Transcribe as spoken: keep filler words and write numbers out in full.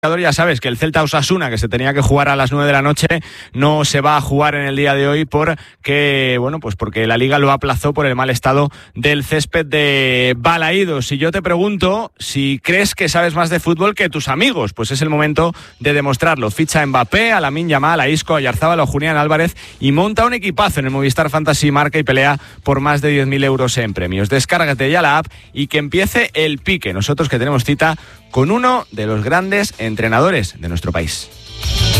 Ya sabes que el Celta Osasuna, que se tenía que jugar a las nueve de la noche, no se va a jugar en el día de hoy porque, bueno, pues porque la Liga lo aplazó por el mal estado del césped de Balaídos. Y yo te pregunto si crees que sabes más de fútbol que tus amigos, pues es el momento de demostrarlo. Ficha a Mbappé, a Lamine Yamal, a Isco, a Oyarzábal o Julián Álvarez y monta un equipazo en el Movistar Fantasy, marca y pelea por más de diez mil euros en premios. Descárgate ya la app y que empiece el pique. Nosotros que tenemos cita con uno de los grandes entrenadores de nuestro país.